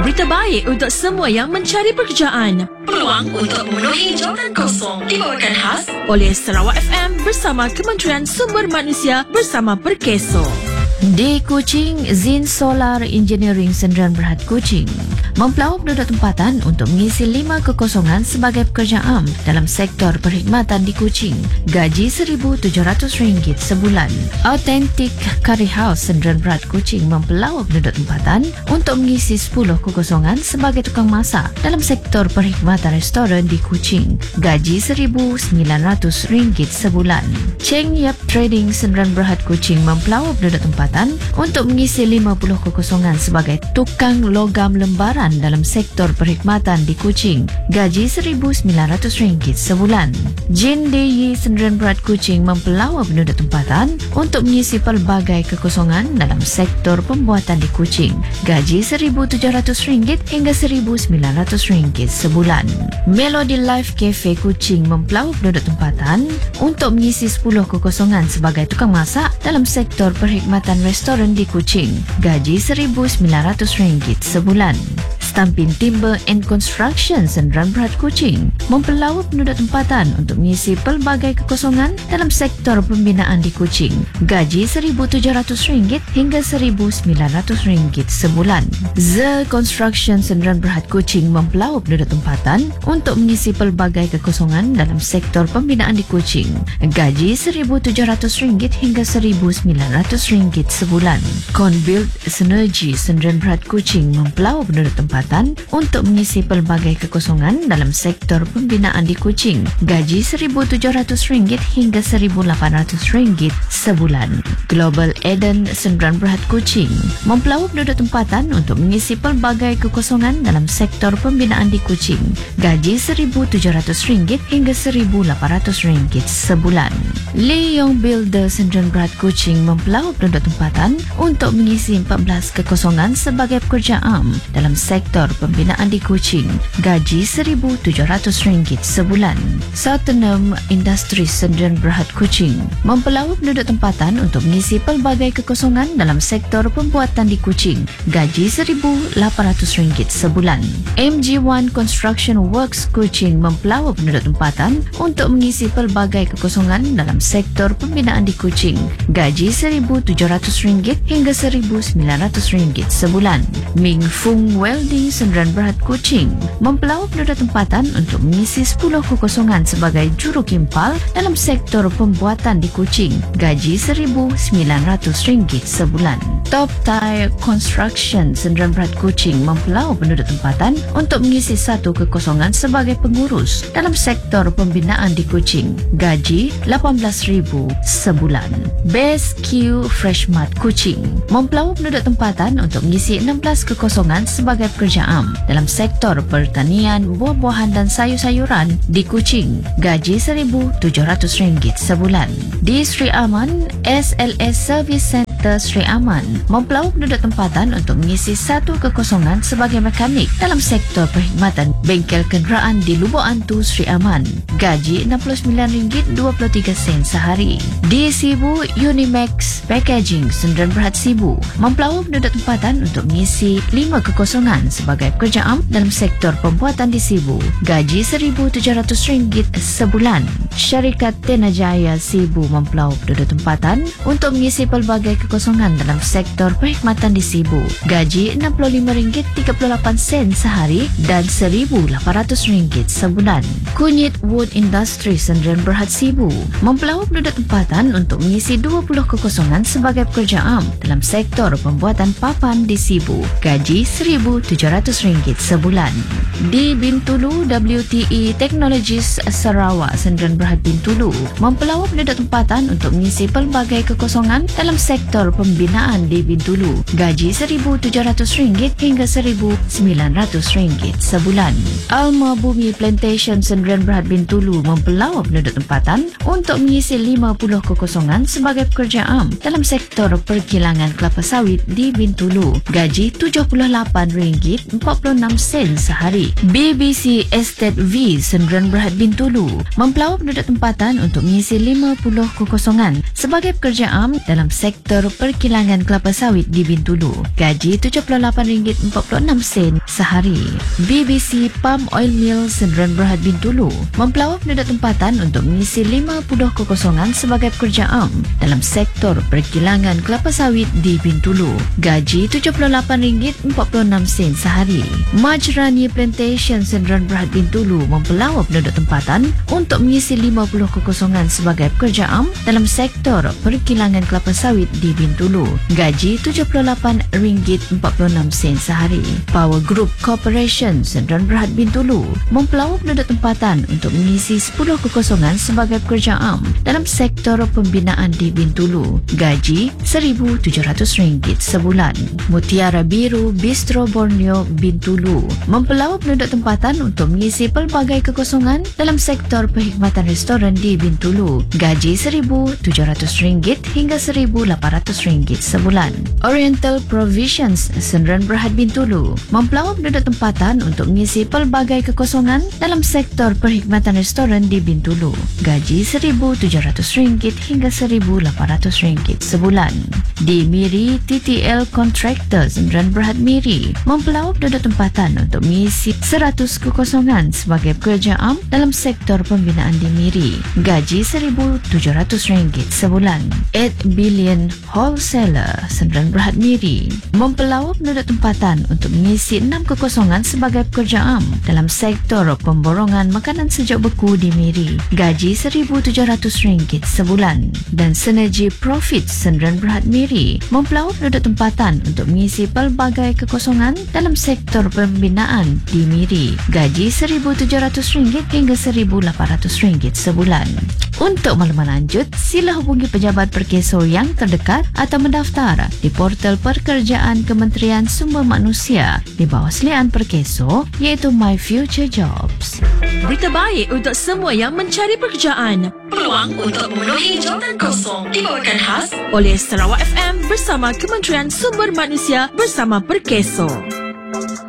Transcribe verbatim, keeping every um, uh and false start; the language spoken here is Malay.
berita baik untuk semua yang mencari pekerjaan. Peluang untuk memenuhi jawatan kosong dibawakan khas oleh Sarawak F M bersama Kementerian Sumber Manusia bersama Perkeso. Di Kuching, Zin Solar Engineering Sdn Bhd Kuching mempelawak penduduk tempatan untuk mengisi lima kekosongan sebagai pekerja am dalam sektor perkhidmatan di Kuching. Gaji seribu tujuh ratus ringgit sebulan. Authentic Curry House Sdn Bhd Kuching mempelawak penduduk tempatan untuk mengisi sepuluh kekosongan sebagai tukang masak dalam sektor perkhidmatan restoran di Kuching. Gaji seribu sembilan ratus ringgit sebulan. Cheng Yap Trading Sdn Bhd Kuching mempelawak penduduk tempatan untuk mengisi lima puluh kekosongan sebagai tukang logam lembaran dalam sektor perkhidmatan di Kuching. Gaji seribu sembilan ratus ringgit sebulan. Jin Deyi Sdn Bhd Kuching mempelawak penduduk tempatan untuk mengisi pelbagai kekosongan dalam sektor pembuatan di Kuching. Gaji seribu tujuh ratus ringgit hingga seribu sembilan ratus ringgit sebulan. Melody Life Cafe Kuching mempelawak penduduk tempatan untuk mengisi sepuluh kekosongan sebagai tukang masak dalam sektor perkhidmatan restoran di Kuching. Gaji seribu sembilan ratus ringgit sebulan. Stampin Timber and Construction Sdn Bhd Kuching mempelawak penduduk tempatan untuk mengisi pelbagai kekosongan dalam sektor pembinaan di Kuching. Gaji seribu tujuh ratus ringgit hingga seribu sembilan ratus ringgit sebulan. The Construction Sdn Bhd Kuching mempelawak penduduk tempatan untuk mengisi pelbagai kekosongan dalam sektor pembinaan di Kuching. Gaji seribu tujuh ratus ringgit hingga seribu sembilan ratus ringgit sebulan. Conbuild Synergy Sdn Bhd Kuching mempelawak penduduk tempatan untuk mengisi pelbagai kekosongan dalam sektor pembinaan di Kuching. Gaji seribu tujuh ratus ringgit hingga seribu lapan ratus ringgit sebulan. Global Eden Sdn Bhd Kuching mempelawak penduduk tempatan untuk mengisi pelbagai kekosongan dalam sektor pembinaan di Kuching. Gaji seribu tujuh ratus ringgit hingga seribu lapan ratus ringgit sebulan. Lee Yong Builder Sdn Bhd Kuching mempelawak penduduk tempatan untuk mengisi empat belas kekosongan sebagai pekerja am dalam sektor pembinaan di Kuching. Gaji seribu tujuh ratus ringgit sebulan. Southernham Industries Sdn Bhd Kuching mempelawak penduduk tempatan untuk mengisi pelbagai kekosongan dalam sektor pembuatan di Kuching. Gaji seribu lapan ratus ringgit sebulan. M G one Construction Works Kuching mempelawak penduduk tempatan untuk mengisi pelbagai kekosongan dalam sektor pembinaan di Kuching. Gaji seribu tujuh ratus ringgit hingga seribu sembilan ratus ringgit sebulan. Ming Fung Welding Sdn Bhd Kuching mempelawak penduduk tempatan untuk mengisi sepuluh kekosongan sebagai juru kimpal dalam sektor pembuatan di Kuching. Gaji seribu sembilan ratus ringgit sebulan. Top Tire Construction Sdn Bhd Kuching mempelawak penduduk tempatan untuk mengisi satu kekosongan sebagai pengurus dalam sektor pembinaan di Kuching. Gaji lapan belas ribu sebulan. Best Q Freshmart Kuching mempelawak penduduk tempatan untuk mengisi enam belas kekosongan sebagai pekerja am dalam sektor pertanian, buah-buahan dan sayur-sayuran di Kuching. Gaji seribu tujuh ratus ringgit sebulan. Di Sri Aman, S L S Service Center Sri Aman mempelawak penduduk tempatan untuk mengisi satu kekosongan sebagai mekanik dalam sektor perkhidmatan bengkel kenderaan di Lubuk Antu, Sri Aman. Gaji enam puluh sembilan ringgit dua puluh tiga sen sehari. Di Sibu, Unimax Packaging Sdn Bhd Sibu mempelawak penduduk tempatan untuk mengisi lima kekosongan sebagai pekerja am dalam sektor pembuatan di Sibu. Gaji seribu tujuh ratus ringgit sebulan. Syarikat Tenajaya Sibu mempelawak penduduk tempatan untuk mengisi pelbagai kekosongan dalam sektor perkhidmatan di Sibu. Gaji enam puluh lima ringgit tiga puluh lapan sen sehari dan seribu lapan ratus ringgit sebulan. Kunyit Wood Industry Sdn Bhd Sibu mempelawak penduduk tempatan untuk mengisi dua puluh kekosongan sebagai pekerja am dalam sektor pembuatan papan di Sibu. Gaji seribu tujuh ratus ringgit sebulan. Di Bintulu, W T E Technologies Sarawak Sdn Bhd Bintulu mempelawak penduduk tempatan untuk mengisi pelbagai kekosongan dalam sektor pembinaan di Bintulu. Gaji seribu tujuh ratus ringgit hingga seribu sembilan ratus ringgit sebulan. Alma Bumi Plantation Sdn Bhd Bintulu mempelawak penduduk tempatan untuk mengisi lima puluh kekosongan sebagai pekerja am dalam sektor perkilangan kelapa sawit di Bintulu. Gaji tujuh puluh lapan ringgit empat puluh enam sen sehari. B B C Estate V Sdn Bhd Bintulu mempelawak penduduk tempatan untuk mengisi lima puluh kekosongan sebagai pekerja am dalam sektor sektor perkilangan kelapa sawit di Bintulu. Gaji tujuh puluh lapan ringgit empat puluh enam sen sehari. B B C Palm Oil Mill Sdn Bhd Bintulu mempelawak penduduk tempatan untuk mengisi lima puluh kekosongan sebagai pekerja am dalam sektor perkilangan kelapa sawit di Bintulu. Gaji tujuh puluh lapan ringgit empat puluh enam sen sehari. Majrani Plantation Sdn Bhd Bintulu mempelawak penduduk tempatan untuk mengisi lima puluh kekosongan sebagai pekerja am dalam sektor perkilangan kelapa sawit di Bintulu. Gaji tujuh puluh lapan ringgit empat puluh enam sen sehari. Power Group Corporation Sdn Bhd Bintulu mempelawak penduduk tempatan untuk mengisi sepuluh kekosongan sebagai pekerja am dalam sektor pembinaan di Bintulu. Gaji seribu tujuh ratus ringgit sebulan. Mutiara Biru Bistro Borneo Bintulu mempelawak penduduk tempatan untuk mengisi pelbagai kekosongan dalam sektor perkhidmatan restoran di Bintulu. Gaji seribu tujuh ratus ringgit hingga seribu lapan ratus ringgit sebulan. Oriental Provisions Sdn Bhd Bintulu mempelawak penduduk tempatan untuk mengisi pelbagai kekosongan dalam sektor perkhidmatan restoran di Bintulu. Gaji seribu tujuh ratus ringgit hingga seribu lapan ratus ringgit sebulan. Di Miri, T T L Contractors Sdn Bhd Miri mempelawak penduduk tempatan untuk mengisi seratus kekosongan sebagai pekerja am dalam sektor pembinaan di Miri. Gaji seribu tujuh ratus ringgit sebulan. eight Billion Wholesaler Sdn Bhd Miri mempelawak penduduk tempatan untuk mengisi enam kekosongan sebagai pekerja am dalam sektor pemborongan makanan sejuk beku di Miri. Gaji seribu tujuh ratus ringgit sebulan. Dan Synergy Profit Sdn Bhd Miri mempelawak penduduk tempatan untuk mengisi pelbagai kekosongan dalam sektor pembinaan di Miri. Gaji seribu tujuh ratus ringgit hingga seribu lapan ratus ringgit sebulan. Untuk makluman lanjut, sila hubungi pejabat Perkeso yang terdekat atau mendaftar di portal pekerjaan Kementerian Sumber Manusia di bawah selian Perkeso iaitu My Future Jobs. Berita baik untuk semua yang mencari pekerjaan. Peluang untuk memenuhi jawatan kosong dibawakan khas Oleh Sarawak F M bersama Kementerian Sumber Manusia bersama Perkeso.